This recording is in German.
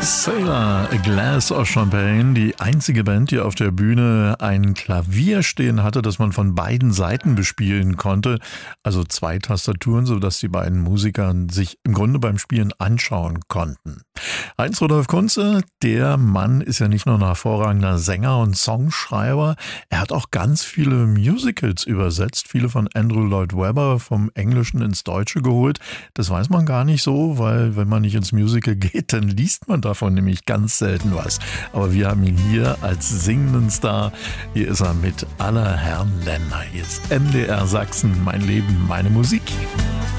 Sailor, A Glass of Champagne, die einzige Band, die auf der Bühne ein Klavier stehen hatte, das man von beiden Seiten bespielen konnte. Also 2 Tastaturen, sodass die beiden Musiker sich im Grunde beim Spielen anschauen konnten. Heinz-Rudolf Kunze, der Mann ist ja nicht nur ein hervorragender Sänger und Songschreiber, er hat auch ganz viele Musicals übersetzt, viele von Andrew Lloyd Webber vom Englischen ins Deutsche geholt. Das weiß man gar nicht so, weil wenn man nicht ins Musical geht, dann liest man davon nämlich ganz selten was. Aber wir haben ihn hier als singenden Star. Hier ist er mit aller Herren Länder. Hier ist MDR Sachsen, mein Leben, meine Musik.